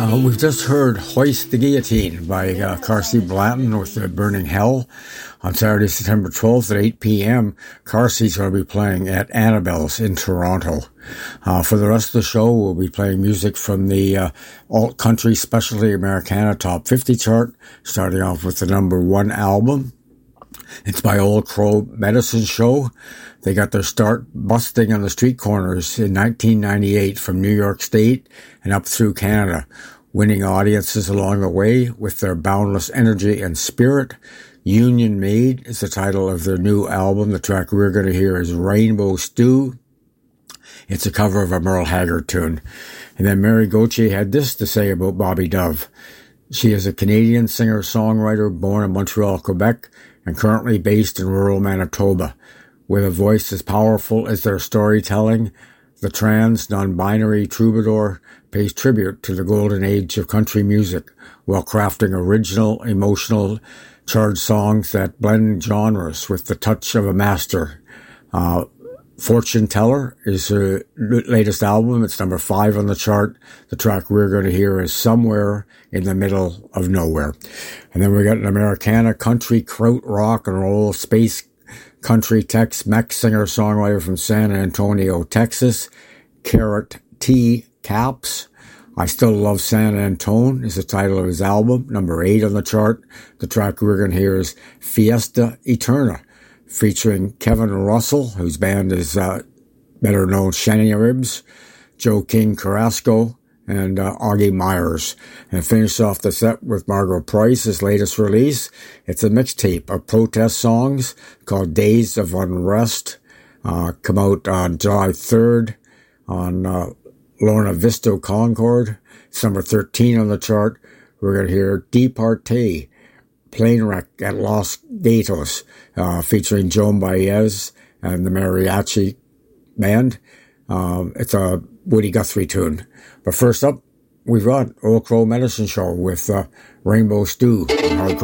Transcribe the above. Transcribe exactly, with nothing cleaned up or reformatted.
Uh, we've just heard Hoist the Guillotine by uh, Carsey Blanton with the Burning Hell. On Saturday, September twelfth at eight p.m., Carsey's going to be playing at Annabelle's in Toronto. Uh, for the rest of the show, we'll be playing music from the uh, Alt Country Specialty Americana Top fifty chart, starting off with the number one album. It's by Old Crow Medicine Show. They got their start busting on the street corners in nineteen ninety-eight from New York State and up through Canada, winning audiences along the way with their boundless energy and spirit. Union Made is the title of their new album. The track we're going to hear is Rainbow Stew. It's a cover of a Merle Haggard tune. And then Mary Gauthier had this to say about Bobby Dove. She is a Canadian singer-songwriter born in Montreal, Quebec, and currently based in rural Manitoba. With a voice as powerful as their storytelling, the trans, non-binary troubadour pays tribute to the golden age of country music while crafting original, emotional, charged songs that blend genres with the touch of a master. Uh, Fortune Teller is her latest album. It's number five on the chart. The track we're going to hear is Somewhere in the Middle of Nowhere. And then we got an Americana country, kraut rock and roll, space country Tex-Mex singer-songwriter from San Antonio, Texas, Carrot T. Caps. I Still Love San Antone is the title of his album, number eight on the chart. The track we're going to hear is Fiesta Eterna, featuring Kevin Russell, whose band is uh, better known Shania Ribs, Joe King Carrasco, and uh, Augie Myers. And finish off the set with Margo Price, his latest release. It's a mixtape of protest songs called Days of Unrest. Uh, come out on July third on uh, Lorna Vista Concord. It's number thirteen on the chart. We're going to hear Departee, Plane Wreck at Los Gatos, uh, featuring Joan Baez and the Mariachi Band. Um, it's a Woody Guthrie tune. But first up, we've got Old Crow Medicine Show with uh, Rainbow Stew.